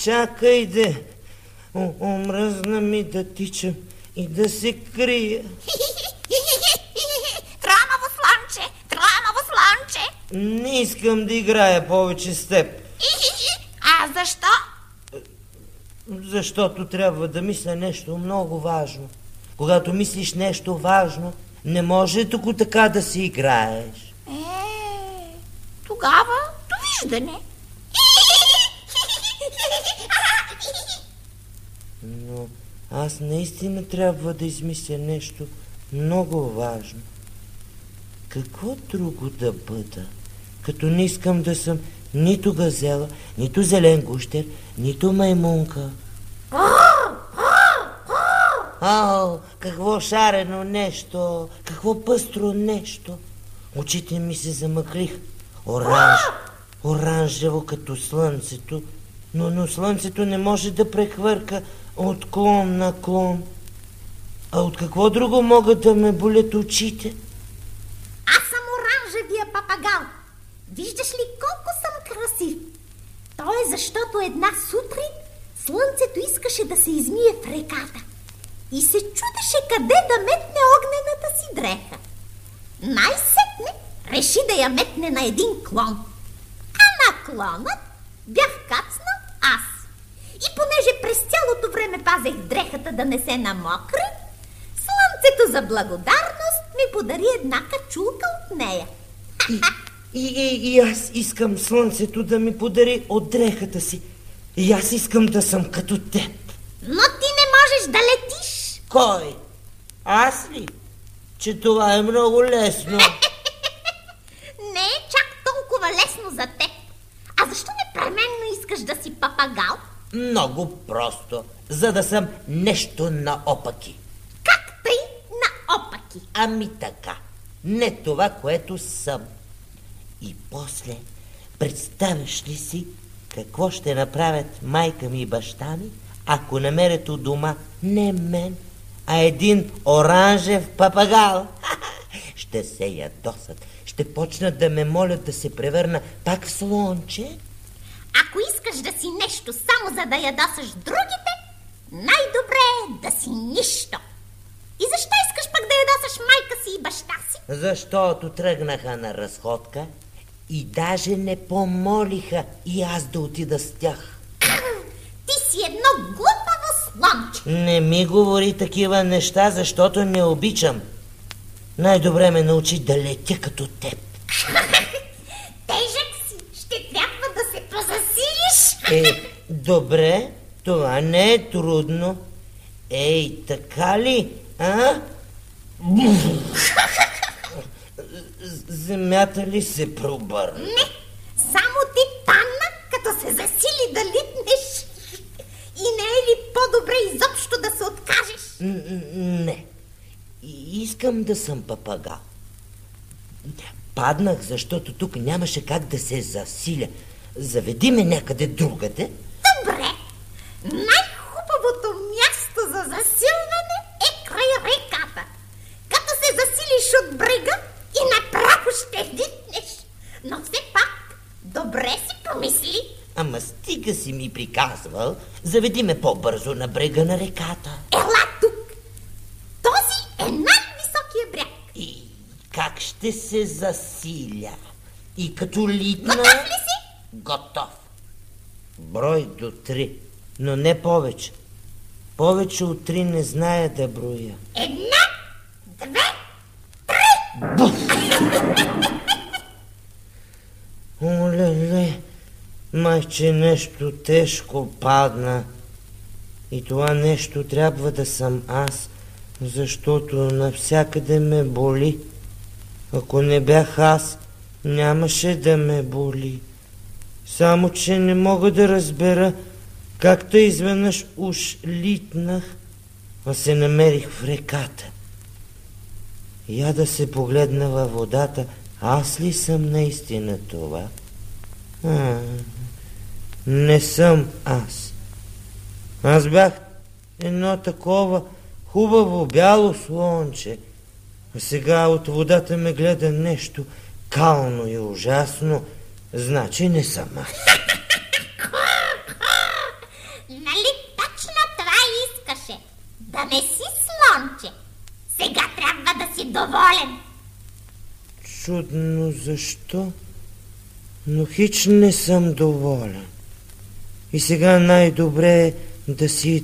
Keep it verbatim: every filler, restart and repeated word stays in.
чакай де. О, омръзна ми да тичам и да се крия. Тромаво слънче, тромаво слънче. Не искам да играя повече с теб. А защо? Защото трябва да мисля нещо много важно. Когато мислиш нещо важно, не може тук така да си играеш. Е, тогава довиждане. Но аз наистина трябва да измисля нещо много важно. Какво друго да бъда, като не искам да съм нито газела, нито зелен гущер, нито маймунка? Ау, какво шарено нещо, какво пъстро нещо. Очите ми се замъклих. Оранж, оранжево като слънцето, но, но слънцето не може да прехвърка от клон на клон. А от какво друго могат да ме болят очите? Аз съм оранжевия папагал. Виждаш ли колко съм красив? То е защото една сутрин слънцето искаше да се измие в реката и се чудеше къде да метне огнената си дреха. Най-сетне реши да я метне на един клон. А на клонът бях кацнал аз. И понеже през цялото време пазех дрехата да не се намокри, слънцето за благодарност ми подари една качулка от нея. И, и, и, и аз искам слънцето да ми подари от дрехата си. И аз искам да съм като теб. Но ти не можеш да летиш. Кой? Аз ли? Че това е много лесно. Не е чак толкова лесно за теб. А защо непременно искаш да си папагал? Много просто, за да съм нещо наопаки. Как тъй наопаки? Ами така, не това, което съм. И после, представяш ли си какво ще направят майка ми и баща ми, ако намерят у дома не мен, а един оранжев папагал? Ще се ядосат, ще почнат да ме молят да се превърна пак в слонче. Ако искаш да си нещо само за да ядосаш другите, най-добре е да си нищо. И защо искаш пък да ядосаш майка си и баща си? Защото тръгнаха на разходка и даже не помолиха и аз да отида с тях. Ти си едно глупаво слонче. Не ми говори такива неща, защото не обичам. Най-добре ме научи да летя като теб. Тежък си, ще трябва да се позасилиш. Е, добре, това не е трудно. Ей, така ли, а? Земята ли се пробърна? Не, само ти падна, като се засили да литнеш. И не е ли по-добре изобщо да се откажеш? Не. И искам да съм папагал. Паднах, защото тук нямаше как да се засиля. Заведи ме някъде другаде. Добре. Най-хубавото място за засилване е край реката. Като се засилиш от брега и направо ще литнеш. Но все пак, добре си помисли. Ама стига си ми приказвал, заведи ме по-бързо на брега на реката. Ела тук. Този е най-високия бряг. И как ще се засиля? И като литна... Готов ли си? Готов. Брой до три, но не повече. Повече от три не зная да броя. Една, две, три. Оле-ле, майче нещо тежко падна. И това нещо трябва да съм аз, защото навсякъде ме боли. Ако не бях аз, нямаше да ме боли. Само че не мога да разбера как тъй изведнъж уж литнах, а се намерих в реката. Я да се погледна във водата, аз ли съм наистина това? А, не съм аз. Аз бях едно такова хубаво бяло слонче, а сега от водата ме гледа нещо кално и ужасно, значи не съм аз. Нали точно това искаше? Да не си слонче. Сега трябва да си доволен. Чудно защо, но хич не съм доволен. И сега най-добре е да си